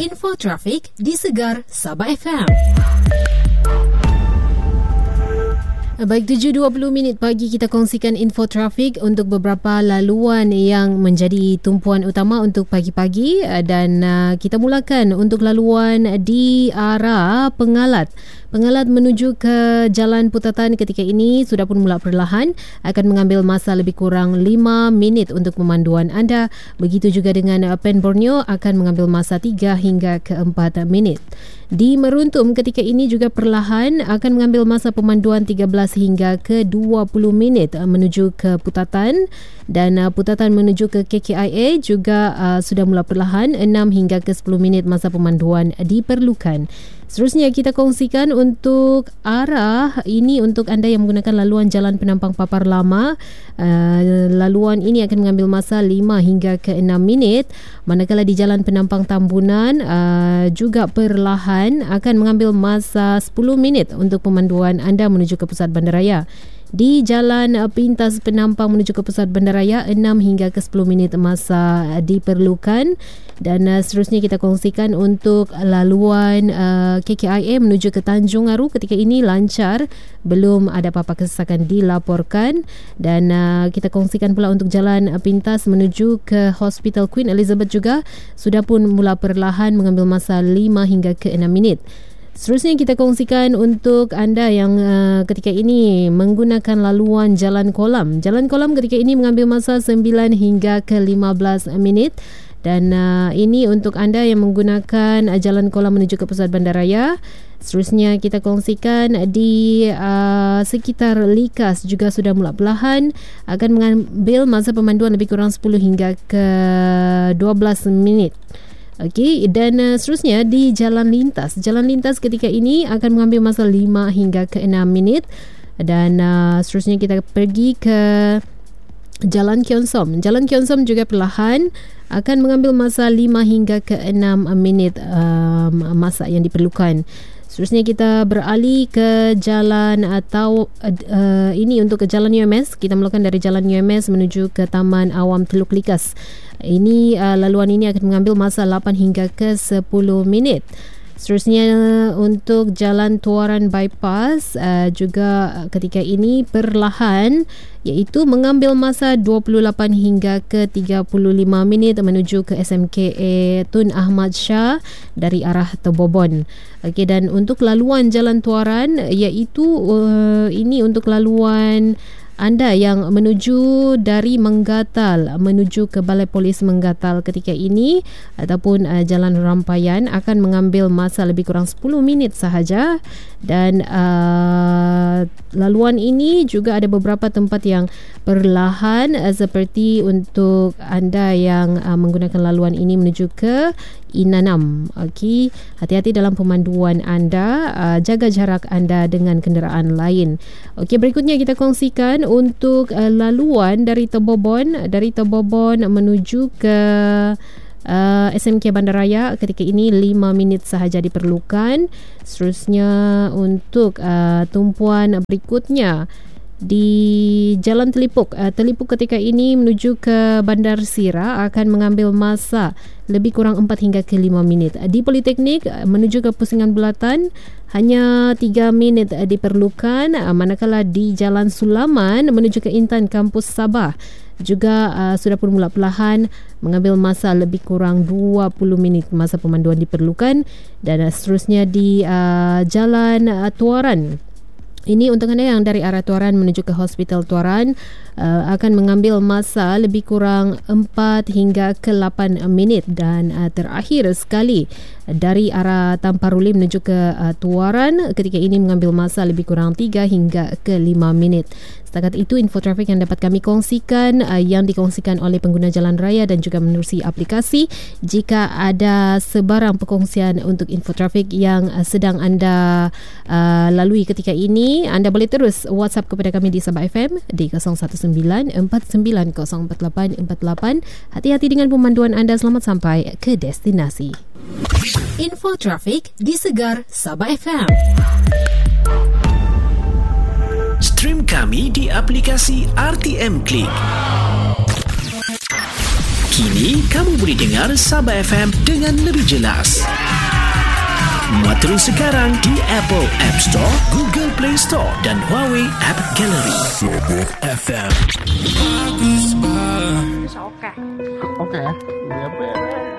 Info trafik di Segar Sabah FM. Baik, 7.20 pagi kita kongsikan info trafik untuk beberapa laluan yang menjadi tumpuan utama untuk pagi-pagi, dan kita mulakan untuk laluan di arah Pengalat. Pengalat menuju ke Jalan Putatan ketika ini sudah pun mula perlahan, akan mengambil masa lebih kurang 5 minit untuk pemanduan anda. Begitu juga dengan Pen Borneo akan mengambil masa 3 hingga ke 4 minit. Di Meruntum ketika ini juga perlahan akan mengambil masa pemanduan 13 hingga ke 20 minit menuju ke Putatan, dan Putatan menuju ke KKIA juga sudah mula perlahan 6 hingga ke 10 minit masa pemanduan diperlukan. Seterusnya kita kongsikan untuk arah ini untuk anda yang menggunakan laluan Jalan Penampang Papar Lama. Laluan ini akan mengambil masa 5 hingga ke 6 minit. Manakala di Jalan Penampang Tambunan juga perlahan akan mengambil masa 10 minit untuk pemanduan anda menuju ke pusat bandaraya. Di Jalan Pintas Penampang menuju ke pusat bandaraya 6 hingga ke 10 minit masa diperlukan. Dan seterusnya kita kongsikan untuk laluan KKIA menuju ke Tanjung Aru ketika ini lancar, belum ada apa-apa kesesakan dilaporkan. Dan kita kongsikan pula untuk Jalan Pintas menuju ke Hospital Queen Elizabeth juga sudah pun mula perlahan mengambil masa 5 hingga ke 6 minit. Seterusnya kita kongsikan untuk anda yang ketika ini menggunakan laluan Jalan Kolam. Jalan Kolam ketika ini mengambil masa 9 hingga ke 15 minit. Dan ini untuk anda yang menggunakan Jalan Kolam menuju ke pusat bandaraya. Seterusnya kita kongsikan di sekitar Likas juga sudah mula perlahan akan mengambil masa pemanduan lebih kurang 10 hingga ke 12 minit. Okey, dan seterusnya di Jalan Lintas. Jalan Lintas ketika ini akan mengambil masa 5 hingga ke 6 minit. Dan seterusnya kita pergi ke Jalan Kionsom. Jalan Kionsom juga perlahan akan mengambil masa 5 hingga ke 6 minit masa yang diperlukan. Seterusnya kita beralih ke jalan atau ini untuk ke Jalan UMS. Kita mulakan dari Jalan UMS menuju ke Taman Awam Teluk Likas. Ini laluan ini akan mengambil masa 8 hingga ke 10 minit. Seterusnya untuk Jalan Tuaran Bypass juga ketika ini perlahan, iaitu mengambil masa 28 hingga ke 35 minit menuju ke SMKA Tun Ahmad Shah dari arah Tebobon. Okey, dan untuk laluan Jalan Tuaran, iaitu ini untuk laluan anda yang menuju dari Menggatal menuju ke Balai Polis Menggatal ketika ini ataupun Jalan Rampayan akan mengambil masa lebih kurang 10 minit sahaja. Dan laluan ini juga ada beberapa tempat yang perlahan, seperti untuk anda yang menggunakan laluan ini menuju ke Inanam. Okey, hati-hati dalam pemanduan anda, jaga jarak anda dengan kenderaan lain. Okey, berikutnya kita kongsikan untuk laluan dari Tebobon menuju ke SMK Bandaraya ketika ini 5 minit sahaja diperlukan. Seterusnya untuk tumpuan berikutnya di Jalan Telipuk. Telipuk ketika ini menuju ke Bandar Sira akan mengambil masa lebih kurang 4 hingga ke 5 minit. Di Politeknik menuju ke Pusingan Bulatan hanya 3 minit diperlukan. Manakala di Jalan Sulaman menuju ke Intan Kampus Sabah juga sudah pun mula perlahan mengambil masa lebih kurang 20 minit masa pemanduan diperlukan. Dan seterusnya di Jalan Tuaran. Ini untuk anda yang dari arah Tuaran menuju ke Hospital Tuaran akan mengambil masa lebih kurang 4 hingga ke 8 minit. Dan terakhir sekali dari arah Tamparuli menuju ke Tuaran ketika ini mengambil masa lebih kurang 3 hingga ke 5 minit. Setakat itu info trafik yang dapat kami kongsikan, yang dikongsikan oleh pengguna jalan raya dan juga menerusi aplikasi. Jika ada sebarang perkongsian untuk info trafik yang sedang anda lalui ketika ini, anda boleh terus WhatsApp kepada kami di Sabah FM di 0194904848. Hati-hati dengan pemanduan anda. Selamat sampai ke destinasi. Info trafik di Segar Sabah FM. Stream kami di aplikasi RTM Klik. Kini kamu boleh dengar Sabah FM dengan lebih jelas. Muat terus sekarang di Apple App Store, Google Play Store dan Huawei App Gallery. Sabah FM. Oke.